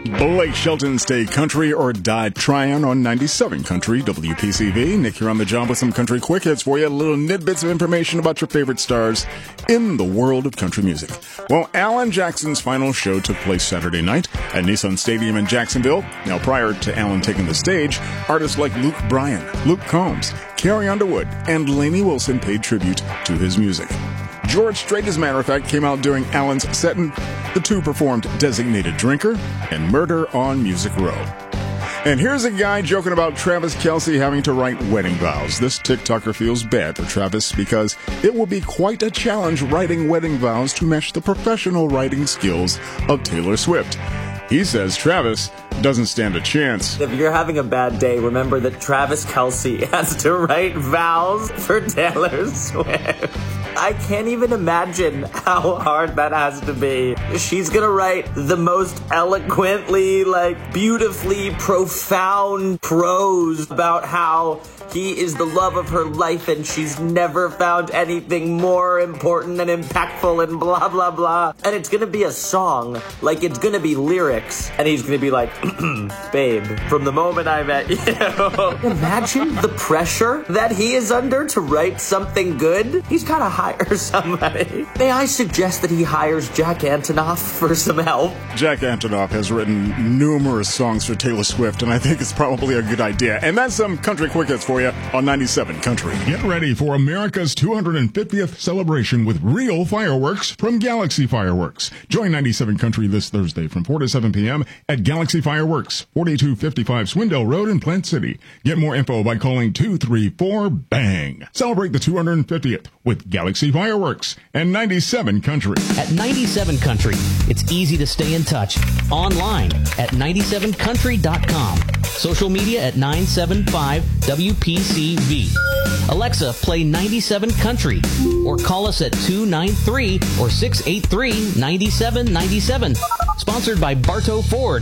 Blake Shelton, stay country or die trying on 97 Country WPCV. Nick here on the job with some country quick hits for you. Little tidbits of information about your favorite stars in the world of country music. Well, Alan Jackson's final show took place Saturday night at Nissan Stadium in Jacksonville. Now, prior to Alan taking the stage, artists like Luke Bryan, Luke Combs, Carrie Underwood, and Lainey Wilson paid tribute to his music. George Strait, as a matter of fact, came out during Alan's set, and the two performed Designated Drinker and Murder on Music Row. And here's a guy joking about Travis Kelce having to write wedding vows. This TikToker feels bad for Travis because it will be quite a challenge writing wedding vows to match the professional writing skills of Taylor Swift. He says Travis doesn't stand a chance. If you're having a bad day, remember that Travis Kelce has to write vows for Taylor Swift. I can't even imagine how hard that has to be. She's gonna write the most eloquently, beautifully profound prose about how he is the love of her life and she's never found anything more important and impactful and blah, blah, blah. And it's gonna be a song. It's gonna be lyrics. And he's gonna be like, babe, from the moment I met you. Imagine the pressure that he is under to write something good. He's gotta hire somebody. May I suggest that he hires Jack Antonoff for some help? Jack Antonoff has written numerous songs for Taylor Swift, and I think it's probably a good idea. And that's some country quick hits for you on 97 Country. Get ready for America's 250th celebration with real fireworks from Galaxy Fireworks. Join 97 Country this Thursday from 4 to 7 p.m. at Galaxy Fireworks, 4255 Swindell Road in Plant City. Get more info by calling 234-BANG. Celebrate the 250th with Galaxy Fireworks and 97 Country. At 97 Country, it's easy to stay in touch. Online at 97country.com. Social media at 975-WPCV. Alexa, play 97 Country or call us at 293 or 683-9797. Sponsored by Bartow Ford.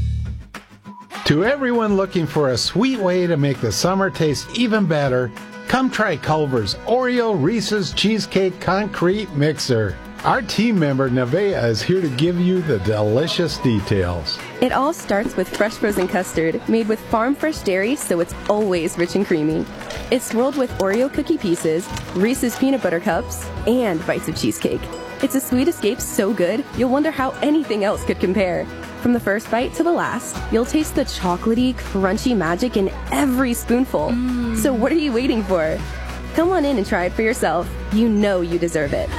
To everyone looking for a sweet way to make the summer taste even better, come try Culver's Oreo Reese's Cheesecake Concrete Mixer. Our team member Nevaeh is here to give you the delicious details. It all starts with fresh frozen custard made with farm-fresh dairy, so it's always rich and creamy. It's swirled with Oreo cookie pieces, Reese's peanut butter cups, and bites of cheesecake. It's a sweet escape so good, you'll wonder how anything else could compare. From the first bite to the last, you'll taste the chocolatey, crunchy magic in every spoonful. So what are you waiting for? Come on in and try it for yourself. You know you deserve it.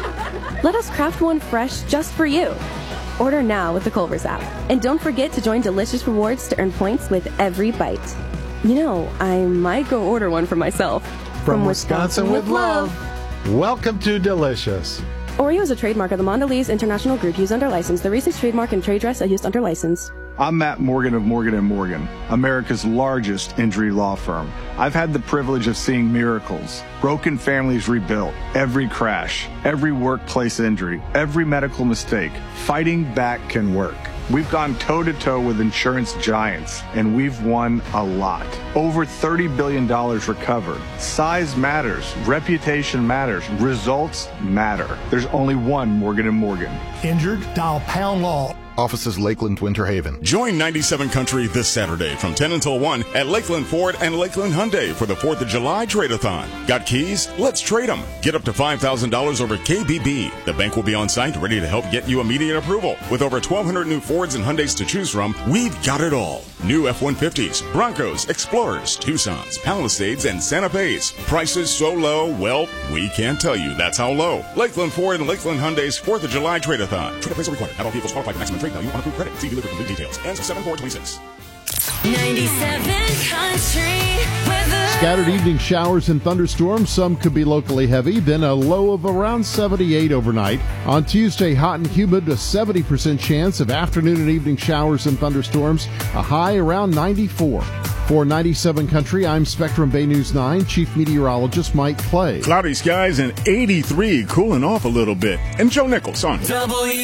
Let us craft one fresh just for you. Order now with the Culver's app. And don't forget to join Delicious Rewards to earn points with every bite. You know, I might go order one for myself. From Wisconsin with love. Welcome to Delicious. Oreo is a trademark of the Mondelez International Group used under license. The Reese's trademark and trade dress are used under license. I'm Matt Morgan of Morgan & Morgan, America's largest injury law firm. I've had the privilege of seeing miracles, broken families rebuilt, every crash, every workplace injury, every medical mistake. Fighting back can work. We've gone toe-to-toe with insurance giants, and we've won a lot. Over $30 billion recovered. Size matters. Reputation matters. Results matter. There's only one Morgan & Morgan. Injured? Dial Pound Law. Offices Lakeland, Winter Haven. Join 97 Country this Saturday from 10 until 1 at Lakeland Ford and Lakeland Hyundai for the 4th of July Trade-a-thon. Got keys? Let's trade them. Get up to $5,000 over KBB. The bank will be on site ready to help get you immediate approval. With over 1,200 new Fords and Hyundais to choose from, we've got it all. New F-150s, Broncos, Explorers, Tucsons, Palisades, and Santa Fe's. Prices so low, well, we can't tell you that's how low. Lakeland Ford and Lakeland Hyundai's 4th of July Trade-a-thon. Trade appraisal required. Not all vehicles qualify for maximum trade value on approved credit. See dealer for complete details. Ends 7/4/26. 97 Country weather. Scattered evening showers and thunderstorms. Some could be locally heavy. Then a low of around 78 overnight. On Tuesday, hot and humid, a 70% chance of afternoon and evening showers and thunderstorms. A high around 94. For 97 Country, I'm Spectrum Bay News 9 Chief Meteorologist Mike Clay. Cloudy skies and 83, cooling off a little bit. And Joe Nichols on.